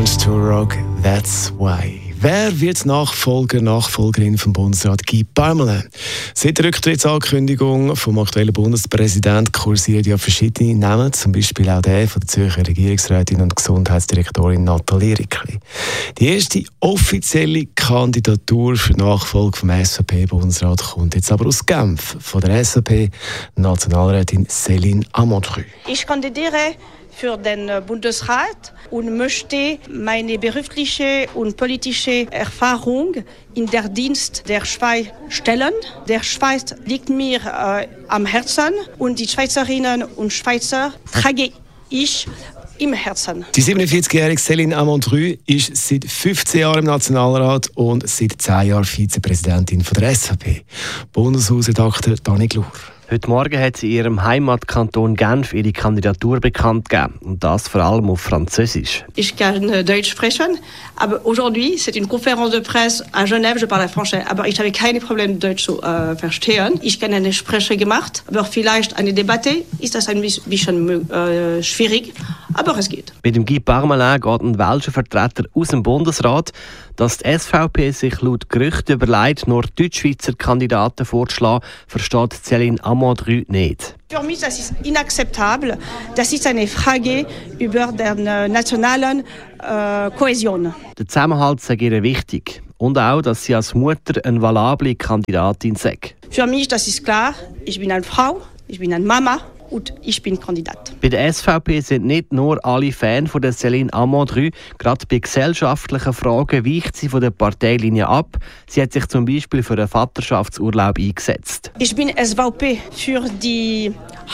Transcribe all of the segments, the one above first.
Chance to Rock, that's why. Wer wird Nachfolgerin vom Bundesrat Guy Parmelin? Seit der Rücktrittsankündigung vom aktuellen Bundespräsidenten kursieren ja verschiedene Namen, zum Beispiel auch der von der Zürcher Regierungsrätin und Gesundheitsdirektorin Nathalie Rickli. Die erste offizielle Kandidatur für Nachfolge vom SVP-Bundesrat kommt jetzt aber aus Genf, von der SVP-Nationalrätin Céline Amondru. Ich kandidiere für den Bundesrat und möchte meine berufliche und politische Erfahrung in der Dienst der Schweiz stellen. Der Schweiz liegt mir am Herzen und die Schweizerinnen und Schweizer trage ich im Herzen. Die 47-jährige Céline Amondru ist seit 15 Jahren im Nationalrat und seit 10 Jahren Vizepräsidentin von der SVP. Bundeshausredakteur Dani Glur. Heute Morgen hat sie in ihrem Heimatkanton Genf ihre Kandidatur bekannt gegeben. Und das vor allem auf Französisch. Ich kann Deutsch sprechen, aber aujourd'hui, c'est une conférence de presse à Genève, je parle français. Aber ich habe keine Probleme, Deutsch zu verstehen. Ich habe eine Spreche gemacht, aber vielleicht eine Debatte ist das ein bisschen schwierig, aber es geht. Mit dem Guy Parmelin geht ein welcher Vertreter aus dem Bundesrat, dass die SVP sich laut Gerüchten überlegt, nur Deutschschweizer Kandidaten vorzuschlagen, versteht Céline Amondru nicht. Für mich das ist inakzeptabel. Das ist eine Frage über die nationalen Kohäsion. Der Zusammenhalt sei ihr wichtig. Und auch, dass sie als Mutter eine valable Kandidatin sei. Für mich das ist klar, ich bin eine Frau, ich bin eine Mama und ich bin Kandidat. Bei der SVP sind nicht nur alle Fan von der Céline Amondru. Gerade bei gesellschaftlichen Fragen weicht sie von der Parteilinie ab. Sie hat sich zum Beispiel für einen Vaterschaftsurlaub eingesetzt. Ich bin SVP für die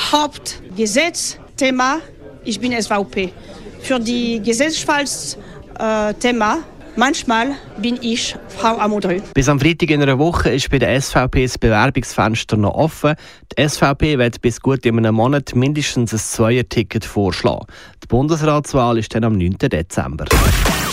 Hauptgesetzthema. Ich bin SVP für die Gesellschaftsthema. Manchmal bin ich Frau Amondru. Bis am Freitag in einer Woche ist bei der SVP das Bewerbungsfenster noch offen. Die SVP wird bis gut in einem Monat mindestens ein Zweier-Ticket vorschlagen. Die Bundesratswahl ist dann am 9. Dezember.